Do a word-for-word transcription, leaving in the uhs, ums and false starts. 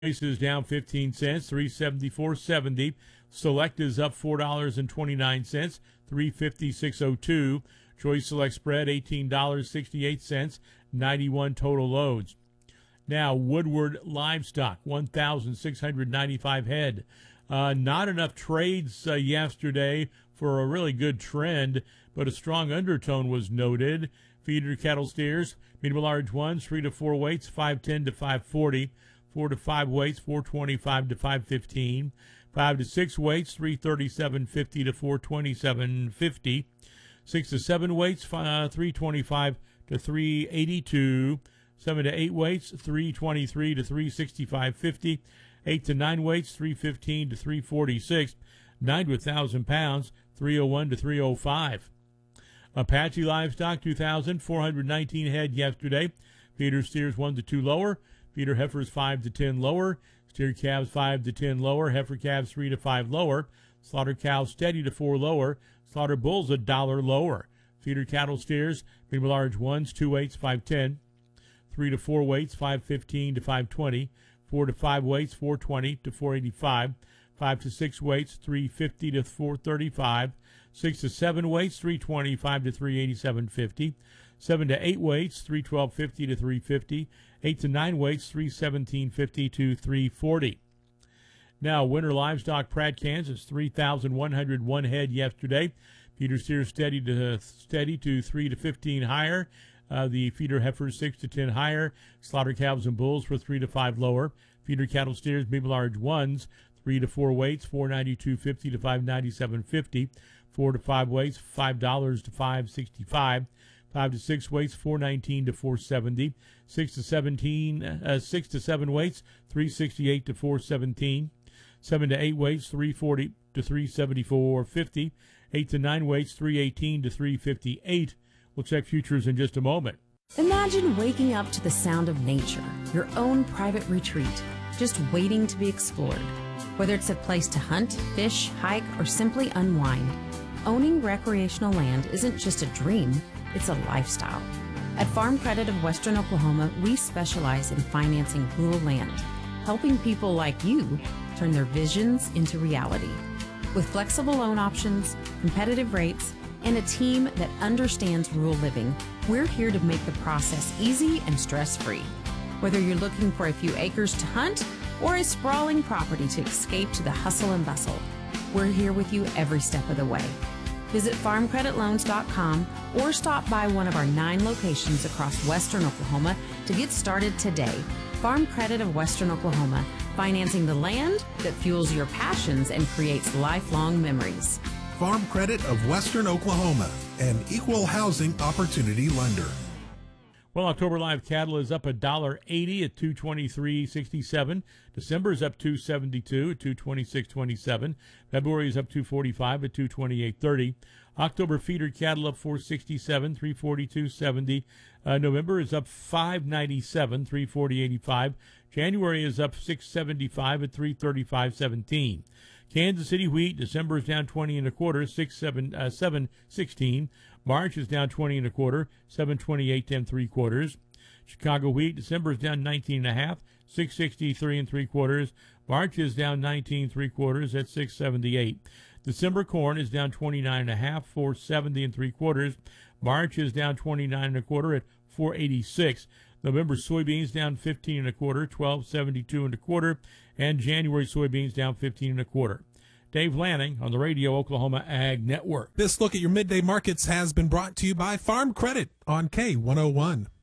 Choice is down fifteen cents, three seventy-four seventy. Select is up four dollars and twenty-nine cents, three fifty-six oh two. Choice Select spread eighteen dollars and sixty-eight cents, ninety-one total loads. Now, Woodward Livestock, one thousand six hundred ninety-five head. Uh, not enough trades uh, yesterday for a really good trend, but a strong undertone was noted. Feeder cattle steers, medium large ones, three to four weights, five ten to five forty. Four to five weights, four twenty-five to five fifteen. Five to six weights, three thirty-seven fifty to four twenty-seven fifty. Six to seven weights, uh, three twenty-five to three eighty-two. Seven to eight weights, three twenty-three to three sixty-five fifty. Eight to nine weights, three fifteen to three forty-six. Nine to a thousand pounds, three oh one to three oh five. Apache Livestock, two thousand four hundred nineteen head yesterday. Feeder steers one to two lower. Feeder heifers five to ten lower. Steer calves five to ten lower. Heifer calves three to five lower. Slaughter cows steady to four lower. Slaughter bulls a dollar lower. Feeder cattle steers, medium large ones, two weights, five ten. Three to four weights, five fifteen to five twenty. Four to five weights, four twenty to four eighty-five. Five to six weights, three fifty to four thirty-five. Six to seven weights, three twenty-five to three eighty-seven fifty. Seven to eight weights, three twelve fifty to three fifty. Eight to nine weights, three seventeen fifty to three forty. Now, winter livestock, Pratt, Kansas, three thousand one hundred one head yesterday. Feeder steers steady to steady to three to fifteen higher. Uh, the feeder heifers six to ten higher. Slaughter calves and bulls were three to five lower. Feeder cattle steers, medium large ones, three to four weights, four ninety-two fifty to five ninety-seven fifty. Four to five weights, five dollars to five sixty-five. Five to six weights, four nineteen to four seventy. Six to seventeen, uh, six to seven weights, three sixty-eight to four seventeen. Seven to eight weights, three forty to three seventy-four fifty. Eight to nine weights, three eighteen to three fifty-eight. We'll check futures in just a moment. Imagine waking up to the sound of nature, your own private retreat, just waiting to be explored. Whether it's a place to hunt, fish, hike, or simply unwind, owning recreational land isn't just a dream, it's a lifestyle. At Farm Credit of Western Oklahoma, we specialize in financing rural land, helping people like you turn their visions into reality. With flexible loan options, competitive rates, and a team that understands rural living, we're here to make the process easy and stress-free. Whether you're looking for a few acres to hunt or a sprawling property to escape to the hustle and bustle, we're here with you every step of the way. Visit farm credit loans dot com or stop by one of our nine locations across Western Oklahoma to get started today. Farm Credit of Western Oklahoma, financing the land that fuels your passions and creates lifelong memories. Farm Credit of Western Oklahoma, an equal housing opportunity lender. Well, October live cattle is up one dollar eighty at two twenty-three sixty-seven. December is up two seventy-two at two twenty-six twenty-seven. February is up two forty-five at two twenty-eight thirty. October feeder cattle up four sixty-seven, three forty-two seventy. Uh, November is up five ninety-seven, three forty eighty-five. January is up six seventy-five at three thirty-five seventeen. Kansas City wheat, December is down twenty and a quarter, six seven uh, seven sixteen. March is down twenty and a quarter, seven twenty-eight ten three quarters. Chicago wheat, December is down nineteen and a half, six sixty-three and three quarters. March is down nineteen three quarters at six seventy-eight. December corn is down twenty-nine and a half, four seventy and three quarters. March is down twenty-nine and a quarter at four eighty-six. November soybeans down fifteen and a quarter, twelve seventy-two and a quarter, and January soybeans down fifteen and a quarter. Dave Lanning on the Radio Oklahoma Ag Network. This look at your midday markets has been brought to you by Farm Credit on K one oh one.